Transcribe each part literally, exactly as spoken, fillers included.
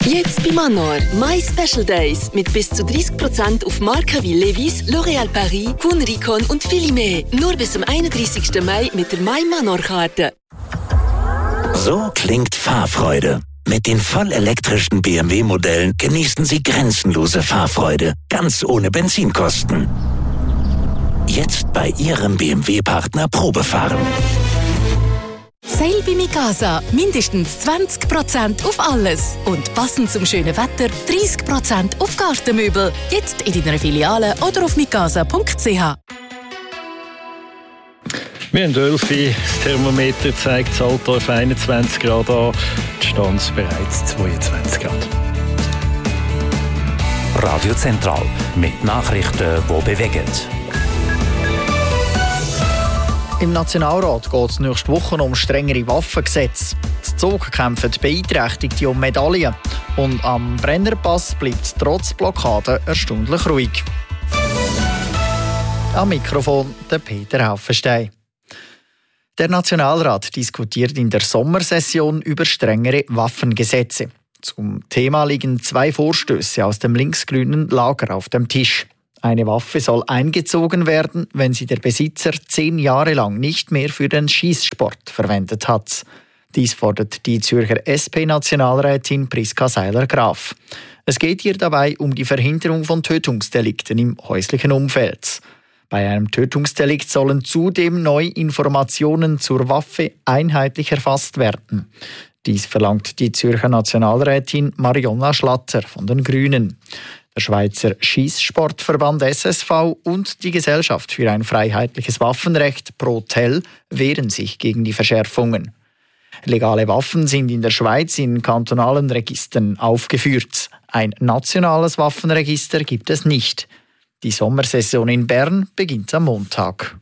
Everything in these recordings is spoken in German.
Jetzt bei Manor. My Special Days mit bis zu dreißig Prozent auf Marken wie Levi's, L'Oréal Paris, Kuhn Rikon und viele mehr. Nur bis zum einunddreißigsten Mai mit der My Manor-Karte. So klingt Fahrfreude. Mit den vollelektrischen B M W-Modellen genießen Sie grenzenlose Fahrfreude, ganz ohne Benzinkosten. Jetzt bei Ihrem B M W-Partner Probefahren. Sale bei Mikasa. Mindestens zwanzig Prozent auf alles. Und passend zum schönen Wetter dreißig Prozent auf Gartenmöbel. Jetzt in deiner Filiale oder auf mikasa punkt c h. Wir haben Wölfe. Das Thermometer zeigt das Alter auf einundzwanzig Grad an. Die Stanz bereits zweiundzwanzig Grad. Radio Zentral mit Nachrichten, die bewegen. Im Nationalrat geht es nächste Woche um strengere Waffengesetze. Das Zug kämpfen Beeinträchtigte um Medaillen. Und am Brennerpass bleibt es trotz Blockade erstaunlich ruhig. Am Mikrofon der Peter Haufenstein. Der Nationalrat diskutiert in der Sommersession über strengere Waffengesetze. Zum Thema liegen zwei Vorstöße aus dem linksgrünen Lager auf dem Tisch. Eine Waffe soll eingezogen werden, wenn sie der Besitzer zehn Jahre lang nicht mehr für den Schießsport verwendet hat. Dies fordert die Zürcher S P-Nationalrätin Priska Seiler-Graf. Es geht ihr dabei um die Verhinderung von Tötungsdelikten im häuslichen Umfeld. Bei einem Tötungsdelikt sollen zudem neu Informationen zur Waffe einheitlich erfasst werden. Dies verlangt die Zürcher Nationalrätin Marionna Schlatter von den Grünen. Der Schweizer Schießsportverband S S V und die Gesellschaft für ein freiheitliches Waffenrecht ProTel wehren sich gegen die Verschärfungen. Legale Waffen sind in der Schweiz in kantonalen Registern aufgeführt. Ein nationales Waffenregister gibt es nicht. Die Sommersession in Bern beginnt am Montag.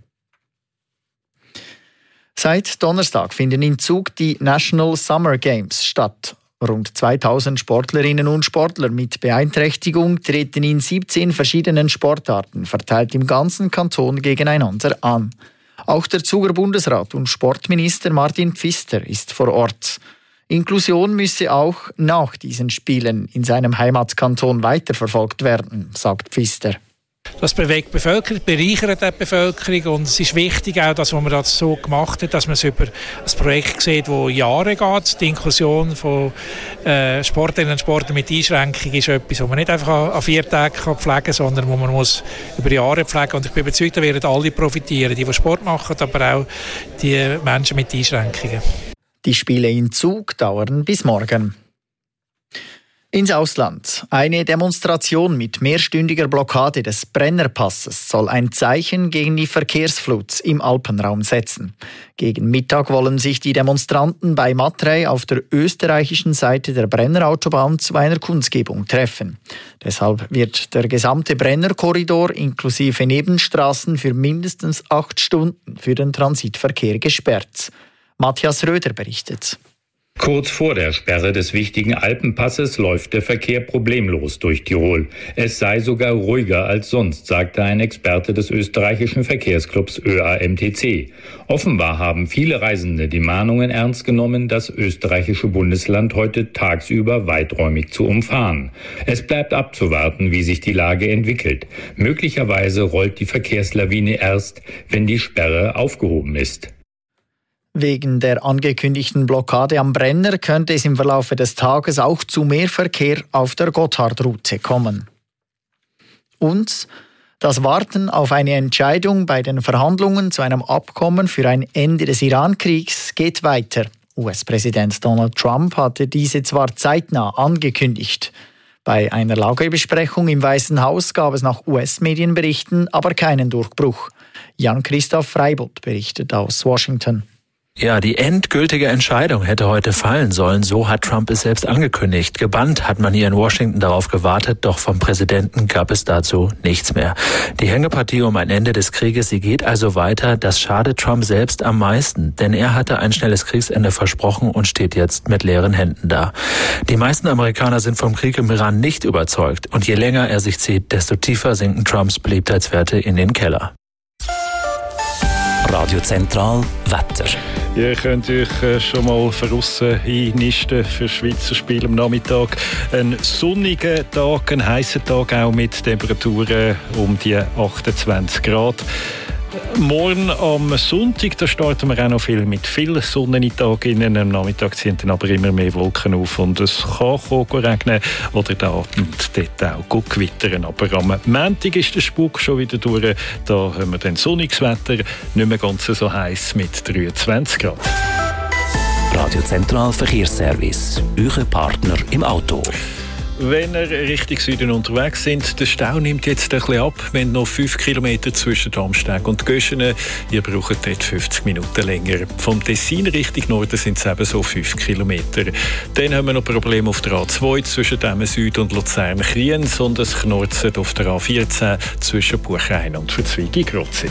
Seit Donnerstag finden in Zug die National Summer Games statt. Rund zweitausend Sportlerinnen und Sportler mit Beeinträchtigung treten in siebzehn verschiedenen Sportarten verteilt im ganzen Kanton gegeneinander an. Auch der Zuger Bundesrat und Sportminister Martin Pfister ist vor Ort. Inklusion müsse auch nach diesen Spielen in seinem Heimatkanton weiterverfolgt werden, sagt Pfister. Das bewegt die Bevölkerung, bereichert die Bevölkerung und es ist wichtig auch, dass man das so gemacht hat, dass man es über ein Projekt sieht, das Jahre geht. Die Inklusion von äh, Sportlerinnen und Sportlern mit Einschränkung ist etwas, das man nicht einfach an vier Tagen pflegen kann, sondern wo man muss über Jahre pflegen. Und ich bin überzeugt, da werden alle profitieren, die, die Sport machen, aber auch die Menschen mit Einschränkungen. Die Spiele in Zug dauern bis morgen. Ins Ausland. Eine Demonstration mit mehrstündiger Blockade des Brennerpasses soll ein Zeichen gegen die Verkehrsflut im Alpenraum setzen. Gegen Mittag wollen sich die Demonstranten bei Matrei auf der österreichischen Seite der Brennerautobahn zu einer Kundgebung treffen. Deshalb wird der gesamte Brennerkorridor inklusive Nebenstraßen für mindestens acht Stunden für den Transitverkehr gesperrt. Matthias Röder berichtet. Kurz vor der Sperre des wichtigen Alpenpasses läuft der Verkehr problemlos durch Tirol. Es sei sogar ruhiger als sonst, sagte ein Experte des österreichischen Verkehrsclubs Ö A M T C. Offenbar haben viele Reisende die Mahnungen ernst genommen, das österreichische Bundesland heute tagsüber weiträumig zu umfahren. Es bleibt abzuwarten, wie sich die Lage entwickelt. Möglicherweise rollt die Verkehrslawine erst, wenn die Sperre aufgehoben ist. Wegen der angekündigten Blockade am Brenner könnte es im Verlauf des Tages auch zu mehr Verkehr auf der Gotthardroute kommen. Und das Warten auf eine Entscheidung bei den Verhandlungen zu einem Abkommen für ein Ende des Iran-Kriegs geht weiter. U S-Präsident Donald Trump hatte diese zwar zeitnah angekündigt. Bei einer Lagebesprechung im Weißen Haus gab es nach U S-Medienberichten aber keinen Durchbruch. Jan-Christoph Freibott berichtet aus Washington. Ja, die endgültige Entscheidung hätte heute fallen sollen, so hat Trump es selbst angekündigt. Gebannt hat man hier in Washington darauf gewartet, doch vom Präsidenten gab es dazu nichts mehr. Die Hängepartie um ein Ende des Krieges, sie geht also weiter. Das schadet Trump selbst am meisten, denn er hatte ein schnelles Kriegsende versprochen und steht jetzt mit leeren Händen da. Die meisten Amerikaner sind vom Krieg im Iran nicht überzeugt und je länger er sich zieht, desto tiefer sinken Trumps Beliebtheitswerte in den Keller. Radio Zentral Wetter. Ihr könnt euch schon mal draussen einnisten für Schweizer Spiel am Nachmittag. Ein sonniger Tag, ein heißer Tag auch mit Temperaturen um die achtundzwanzig Grad. Morgen am Sonntag, da starten wir auch noch viel mit viel Sonne in den Tag innen. Am Nachmittag ziehen dann aber immer mehr Wolken auf und es kann regnen oder da und dort auch gewittern. Aber am Montag ist der Spuk schon wieder durch. Da haben wir dann sonniges Wetter, nicht mehr ganz so heiß mit dreiundzwanzig Grad. Radio Zentral Verkehrsservice, euer Partner im Auto. Wenn ihr Richtung Süden unterwegs sind, der Stau nimmt jetzt ein bisschen ab. Wenn noch fünf Kilometer zwischen Darmstadt und Göschenen, ihr braucht dort fünfzig Minuten länger. Vom Tessin Richtung Norden sind es eben so fünf Kilometer. Dann haben wir noch Probleme auf der A zwei zwischen Demmen Süd und Luzern-Kriens und es knurzt auf der A vierzehn zwischen Buchheim und Verzweigi-Grotzi.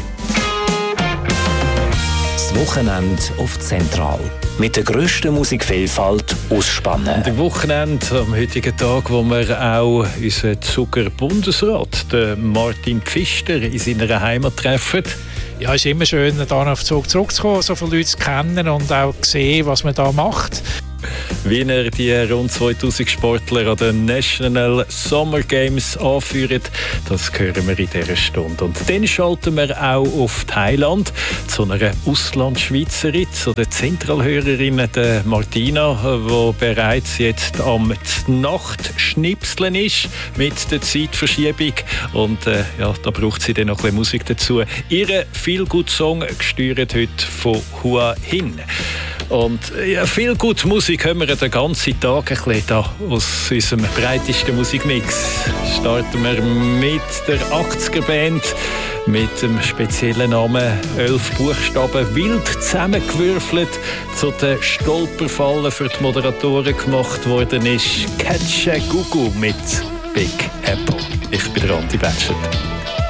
Das Wochenende auf Zentral. Mit der grössten Musikvielfalt aus Spannen. Am Wochenende, am heutigen Tag, wo wir auch unseren Zucker-Bundesrat, den Martin Pfister, in seiner Heimat treffen. Ja, es ist immer schön, da auf Zug zurückzukommen, so viele Leute zu kennen und auch zu sehen, was man da macht. Wie er die rund zweitausend Sportler an den National Summer Games anführt, das hören wir in dieser Stunde. Und dann schalten wir auch auf Thailand zu einer Auslandschweizerin, zu der Zentralhörerin der Martina, die bereits jetzt am Nachtschnipseln ist mit der Zeitverschiebung. Und äh, ja, da braucht sie dann noch ein bisschen Musik dazu. Ihre Feel-Good-Song gesteuert heute von Hua Hin. Und ja, viel gute Musik hören wir den ganzen Tag ein bisschen da aus unserem breitesten Musikmix. Starten wir mit der achtziger-Band mit dem speziellen Namen elf Buchstaben wild zusammengewürfelt zu den Stolperfallen für die Moderatoren gemacht worden ist Catch a Gugu mit Big Apple. Ich bin der Andi Batschert.